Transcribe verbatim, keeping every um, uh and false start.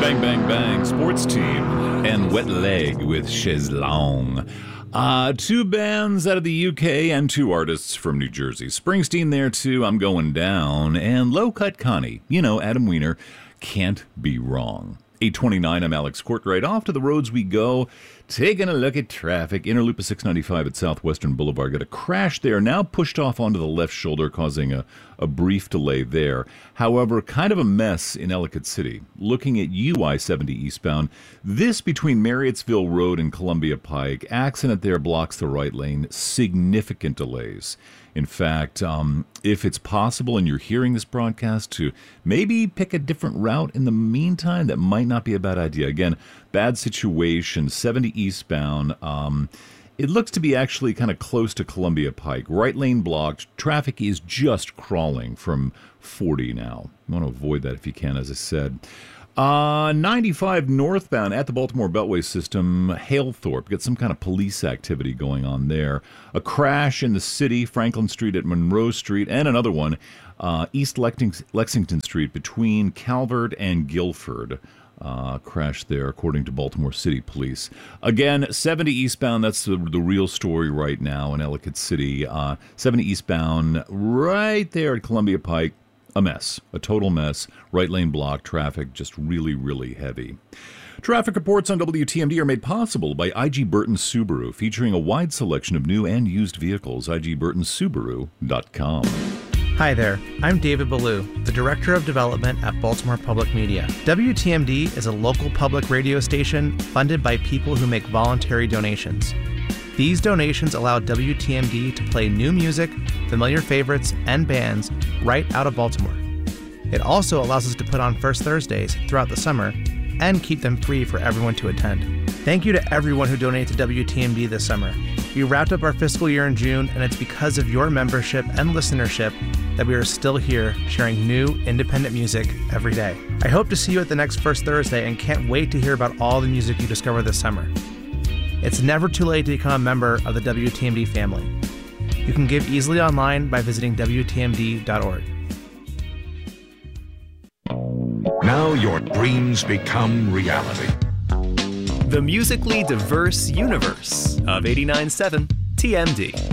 Bang Bang Bang Sports Team and Wet Leg with Chaise Longue. Uh, two bands out of the U K and two artists from New Jersey. Springsteen there too, I'm Going Down, and Low Cut Connie, you know, Adam Weiner, Can't Be Wrong. eight twenty-nine, I'm Alex Courtwright. Off to the roads we go, taking a look at traffic. Inner loop of six ninety-five at Southwestern Boulevard. Got a crash there, now pushed off onto the left shoulder, causing a, a brief delay there. However, kind of a mess in Ellicott City. Looking at U I seventy eastbound, this between Marriottsville Road and Columbia Pike. Accident there blocks the right lane. Significant delays. In fact, um, if it's possible and you're hearing this broadcast, to maybe pick a different route in the meantime, that might not be a bad idea. Again, bad situation, seventy eastbound. Um, it looks to be actually kind of close to Columbia Pike. Right lane blocked. Traffic is just crawling from forty now. You want to avoid that if you can, as I said. Uh, ninety-five northbound at the Baltimore Beltway system, Halethorpe. Got some kind of police activity going on there. A crash in the city, Franklin Street at Monroe Street, and another one, uh, East Lexington, Lexington Street between Calvert and Guilford. Uh, crash there, according to Baltimore City Police. Again, seventy eastbound, that's the, the real story right now in Ellicott City. Uh, seventy eastbound, right there at Columbia Pike. A mess, a total mess. Right lane block, traffic just really, really heavy. Traffic reports on W T M D are made possible by I G Burton Subaru, featuring a wide selection of new and used vehicles. I G Burton Subaru dot com. Hi there, I'm David Ballou, the Director of Development at Baltimore Public Media. W T M D is a local public radio station funded by people who make voluntary donations. These donations allow W T M D to play new music, familiar favorites, and bands right out of Baltimore. It also allows us to put on First Thursdays throughout the summer and keep them free for everyone to attend. Thank you to everyone who donated to W T M D this summer. We wrapped up our fiscal year in June, and it's because of your membership and listenership that we are still here sharing new independent music every day. I hope to see you at the next First Thursday and can't wait to hear about all the music you discover this summer. It's never too late to become a member of the W T M D family. You can give easily online by visiting W T M D dot org. Now your dreams become reality. The musically diverse universe of eighty-nine point seven T M D.